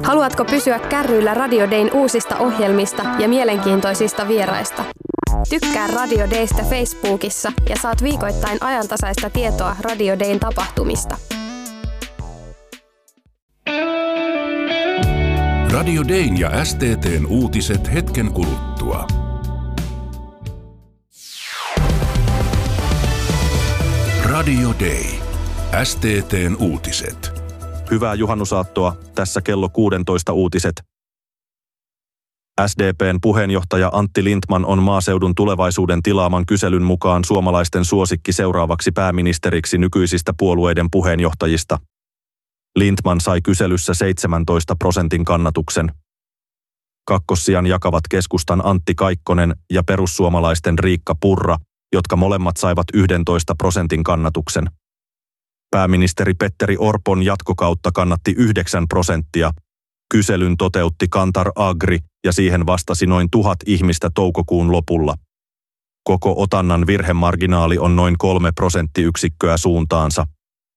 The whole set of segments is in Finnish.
Haluatko pysyä kärryillä Radio Dayn uusista ohjelmista ja mielenkiintoisista vieraista? Tykkää Radio Daystä Facebookissa ja saat viikoittain ajantasaista tietoa Radio Dayn tapahtumista. Radio Dayn ja STT:n uutiset hetken kuluttua. Radio Day. STT:n uutiset. Hyvää juhannusaattoa, tässä kello 16 uutiset. SDP:n puheenjohtaja Antti Lindtman on Maaseudun Tulevaisuuden tilaaman kyselyn mukaan suomalaisten suosikki seuraavaksi pääministeriksi nykyisistä puolueiden puheenjohtajista. Lindtman sai kyselyssä 17% kannatuksen. Kakkossijan jakavat keskustan Antti Kaikkonen ja perussuomalaisten Riikka Purra, jotka molemmat saivat 11% kannatuksen. Pääministeri Petteri Orpon jatkokautta kannatti 9%. Kyselyn toteutti Kantar Agri ja siihen vastasi noin 1000 ihmistä toukokuun lopulla. Koko otannan virhemarginaali on noin 3 prosenttiyksikköä suuntaansa.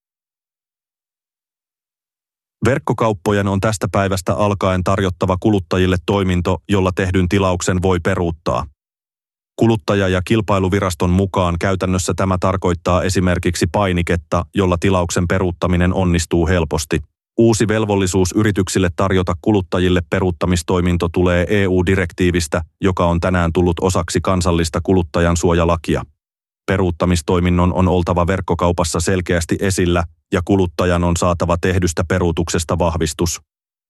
Verkkokauppojen on tästä päivästä alkaen tarjottava kuluttajille toiminto, jolla tehdyn tilauksen voi peruuttaa. Kuluttaja- ja kilpailuviraston mukaan käytännössä tämä tarkoittaa esimerkiksi painiketta, jolla tilauksen peruuttaminen onnistuu helposti. Uusi velvollisuus yrityksille tarjota kuluttajille peruuttamistoiminto tulee EU-direktiivistä, joka on tänään tullut osaksi kansallista kuluttajansuojalakia. Peruuttamistoiminnon on oltava verkkokaupassa selkeästi esillä ja kuluttajan on saatava tehdystä peruutuksesta vahvistus.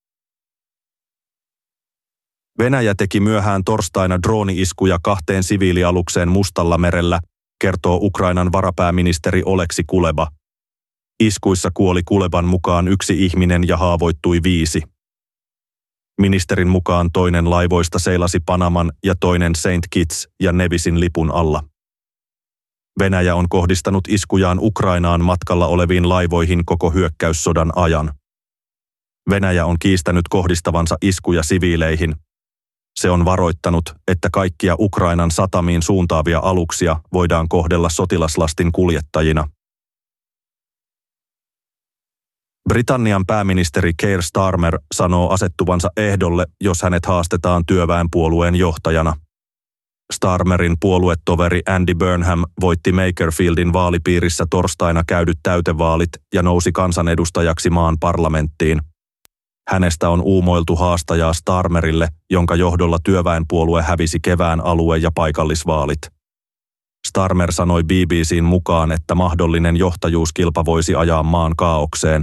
Venäjä teki myöhään torstaina drooni-iskuja 2 siviilialukseen Mustallamerellä, kertoo Ukrainan varapääministeri Oleksi Kuleba. Iskuissa kuoli Kuleban mukaan 1 ihminen ja haavoittui 5. Ministerin mukaan toinen laivoista seilasi Panaman ja toinen St. Kitts ja Nevisin lipun alla. Venäjä on kohdistanut iskujaan Ukrainaan matkalla oleviin laivoihin koko hyökkäyssodan ajan. Venäjä on kiistänyt kohdistavansa iskuja siviileihin. Se on varoittanut, että kaikkia Ukrainan satamiin suuntaavia aluksia voidaan kohdella sotilaslastin kuljettajina. Britannian pääministeri Keir Starmer sanoo asettuvansa ehdolle, jos hänet haastetaan työväenpuolueen johtajana. Starmerin puoluetoveri Andy Burnham voitti Makerfieldin vaalipiirissä torstaina käydyt täytevaalit ja nousi kansanedustajaksi maan parlamenttiin. Hänestä on uumoiltu haastajaa Starmerille, jonka johdolla työväenpuolue hävisi kevään alue- ja paikallisvaalit. Starmer sanoi BBC:n mukaan, että mahdollinen johtajuuskilpa voisi ajaa maan kaaokseen.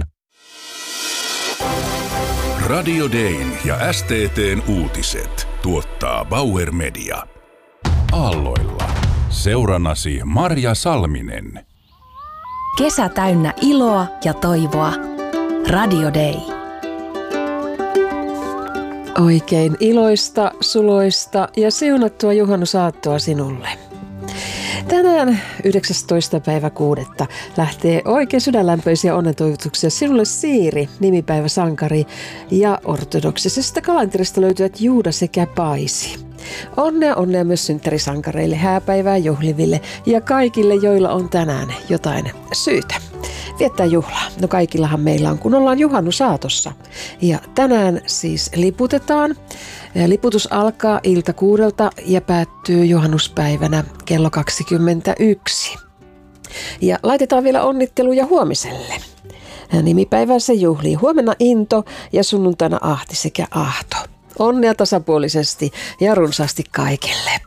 Radio Dayn ja STT:n uutiset tuottaa Bauer Media. Aalloilla. Seurannasi Marja Salminen. Kesä täynnä iloa ja toivoa. Radio Day. Oikein iloista, suloista ja siunattua juhannusaattoa sinulle. Tänään 19.6. lähtee oikein sydänlämpöisiä onnentoivotuksia sinulle Siiri, nimipäiväsankari, ja ortodoksisesta kalenterista löytyvät Juuda sekä Paisi. Onnea myös synttärisankareille, hääpäivää juhliville ja kaikille, joilla on tänään jotain syytä viettää juhlaa. No kaikillahan meillä on, kun ollaan juhannusaatossa. Ja tänään siis liputetaan. Liputus alkaa ilta 6 ja päättyy juhannuspäivänä kello 21. Ja laitetaan vielä onnitteluja huomiselle. Nimipäivänsä juhlii huomenna Into ja sunnuntaina Ahti sekä Ahto. Onnea tasapuolisesti ja runsaasti kaikille.